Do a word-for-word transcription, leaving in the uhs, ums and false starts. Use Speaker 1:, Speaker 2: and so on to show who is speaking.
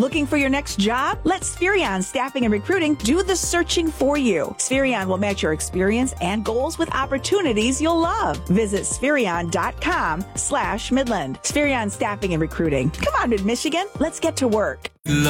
Speaker 1: Looking for your next job? Let Spherion Staffing and Recruiting do the searching for you. Spherion will match your experience and goals with opportunities you'll love. Visit Spherion.com slash Midland. Spherion Staffing and Recruiting. Come on, Mid-Michigan. Let's get to work.